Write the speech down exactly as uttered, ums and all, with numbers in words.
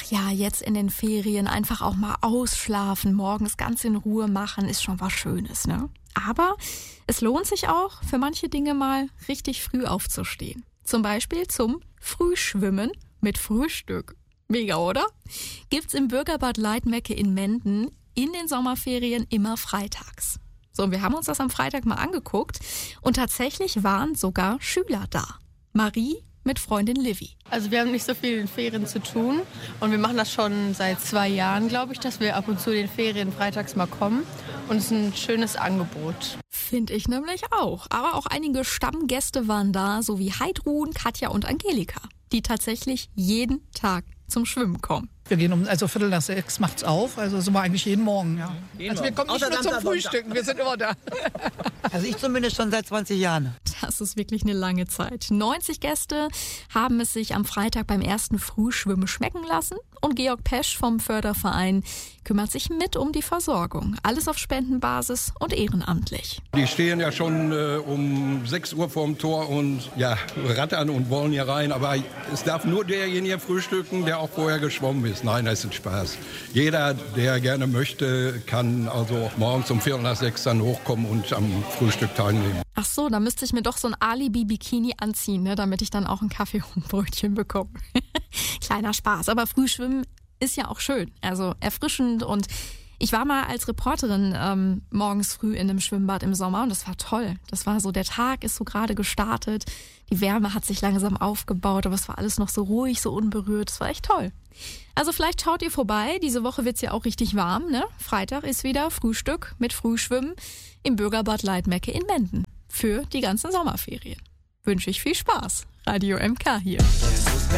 ja, jetzt in den Ferien einfach auch mal ausschlafen, morgens ganz in Ruhe machen, ist schon was Schönes, ne? Aber es lohnt sich auch, für manche Dinge mal richtig früh aufzustehen. Zum Beispiel zum Frühschwimmen mit Frühstück. Mega, oder? Gibt's im Bürgerbad Leitmecke in Menden in den Sommerferien immer freitags. So, und wir haben uns das am Freitag mal angeguckt und tatsächlich waren sogar Schüler da. Marie mit Freundin Livy. Also wir haben nicht so viel in Ferien zu tun und wir machen das schon seit zwei Jahren, glaube ich, dass wir ab und zu in den Ferien freitags mal kommen und es ist ein schönes Angebot. Finde ich nämlich auch. Aber auch einige Stammgäste waren da, so wie Heidrun, Katja und Angelika, die tatsächlich jeden Tag zum Schwimmen kommen. Wir gehen um also Viertel nach sechs macht's auf, also sind wir eigentlich jeden Morgen. Ja. Jeden also wir kommen nicht nur zum Frühstücken, wir sind immer da. Also ich zumindest schon seit zwanzig Jahren. Das ist wirklich eine lange Zeit. neunzig Gäste haben es sich am Freitag beim ersten Frühschwimmen schmecken lassen und Georg Pesch vom Förderverein kümmert sich mit um die Versorgung. Alles auf Spendenbasis und ehrenamtlich. Die stehen ja schon äh, um sechs Uhr vorm Tor und ja, rattern und wollen hier rein. Aber es darf nur derjenige frühstücken, der auch vorher geschwommen ist. Nein, das ist ein Spaß. Jeder, der gerne möchte, kann also morgens um Viertel nach sechs dann hochkommen und am Frühstück teilnehmen. Ach so, da müsste ich mir doch so ein Alibi-Bikini anziehen, ne, damit ich dann auch einen Kaffee und ein Brötchen bekomme. Kleiner Spaß, aber Frühschwimmen ist ja auch schön, also erfrischend. Und ich war mal als Reporterin ähm, morgens früh in einem Schwimmbad im Sommer und das war toll. Das war so, der Tag ist so gerade gestartet, die Wärme hat sich langsam aufgebaut, aber es war alles noch so ruhig, so unberührt. Das war echt toll. Also vielleicht schaut ihr vorbei, diese Woche wird's ja auch richtig warm, ne? Freitag ist wieder Frühstück mit Frühschwimmen im Bürgerbad Leitmecke in Menden. Für die ganzen Sommerferien. Wünsche ich viel Spaß. Radio M K hier.